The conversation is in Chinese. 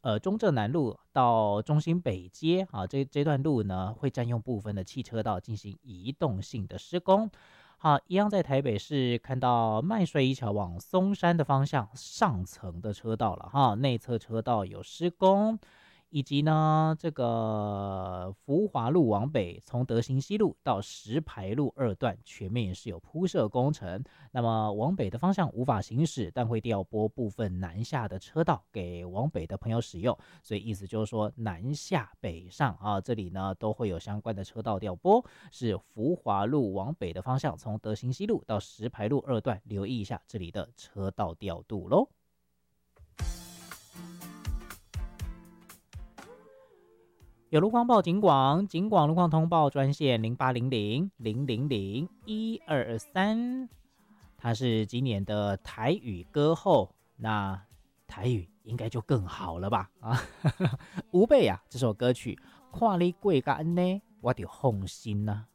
中正南路到中心北街啊，这段路呢会占用部分的汽车道进行移动性的施工。好，一样在台北市看到麦帅一桥往松山的方向上层的车道了哈，内侧车道有施工。以及呢，这个福华路往北，从德行西路到石牌路2段，全面也是有铺设工程。那么往北的方向无法行驶，但会调拨部分南下的车道给往北的朋友使用。所以意思就是说，南下北上啊，这里呢都会有相关的车道调拨。是福华路往北的方向，从德行西路到石牌路2段，留意一下这里的车道调度喽。有路况报警广路况通报专线0800-000-123，它是今年的台语歌后，那台语应该就更好了吧？啊，吴贝啊，这首歌曲，看你过甲安呢，我就放心啊。